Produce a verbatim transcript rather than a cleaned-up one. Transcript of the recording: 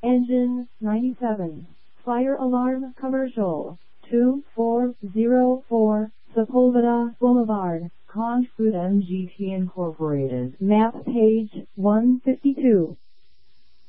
Engine ninety-seven. Fire alarm commercial. two four zero four Sepulveda Boulevard, Conchwood M G T Incorporated. Map page one fifty-two.